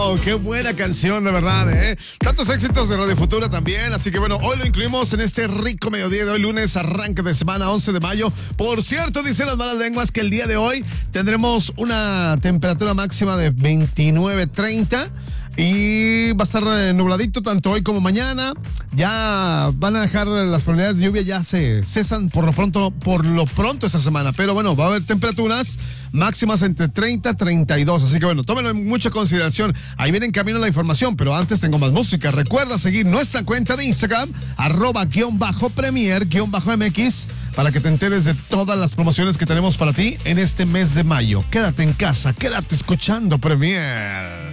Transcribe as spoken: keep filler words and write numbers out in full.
Wow, qué buena canción, de verdad, ¿eh? Tantos éxitos de Radio Futura también, así que bueno, hoy lo incluimos en este rico mediodía de hoy, lunes, arranque de semana, once de mayo. Por cierto, dicen las malas lenguas que el día de hoy tendremos una temperatura máxima de veintinueve treinta. Y va a estar nubladito tanto hoy como mañana. Ya van a dejar las probabilidades de lluvia, ya se cesan por lo pronto, por lo pronto esta semana. Pero bueno, va a haber temperaturas máximas entre treinta y treinta y dos. Así que bueno, tómenlo en mucha consideración. Ahí viene en camino la información, pero antes tengo más música. Recuerda seguir nuestra cuenta de Instagram, arroba guión bajo premier, guión bajo mx, para que te enteres de todas las promociones que tenemos para ti en este mes de mayo. Quédate en casa, quédate escuchando Premier.